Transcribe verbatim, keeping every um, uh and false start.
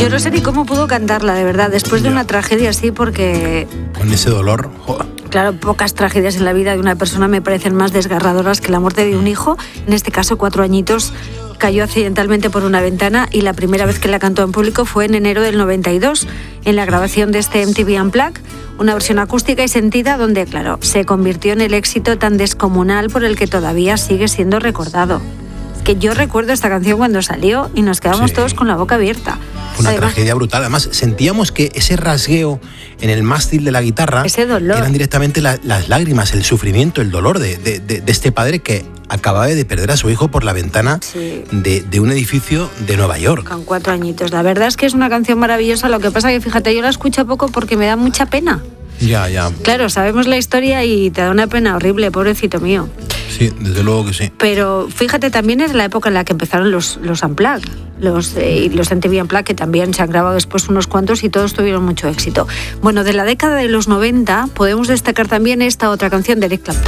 Yo no sé ni cómo pudo cantarla, de verdad, después de Ya. una tragedia así, porque... Con ese dolor. Joder. Claro, pocas tragedias en la vida de una persona me parecen más desgarradoras que la muerte de un hijo. En este caso, cuatro añitos, cayó accidentalmente por una ventana y la primera vez que la cantó en público fue en enero del noventa y dos, en la grabación de este M T V Unplugged, una versión acústica y sentida donde, claro, se convirtió en el éxito tan descomunal por el que todavía sigue siendo recordado. Es que yo recuerdo esta canción cuando salió y nos quedamos Sí. todos con la boca abierta. Fue una Además, tragedia brutal. Además, sentíamos que ese rasgueo en el mástil de la guitarra Ese dolor. eran directamente la- las lágrimas, el sufrimiento, el dolor de, de- de- de este padre que acababa de perder a su hijo por la ventana Sí. de, de un edificio de Nueva York. Con cuatro añitos. La verdad es que es una canción maravillosa. Lo que pasa que, fíjate, yo la escucho poco porque me da mucha pena. Ya, ya. Claro, sabemos la historia y te da una pena horrible, pobrecito mío. Sí, desde luego que sí. Pero fíjate, también es la época en la que empezaron los, los Unplugged, los, eh, y los M T V Unplugged, que también se han grabado después unos cuantos y todos tuvieron mucho éxito. Bueno, de la década de los noventa podemos destacar también esta otra canción de Eric Clapton.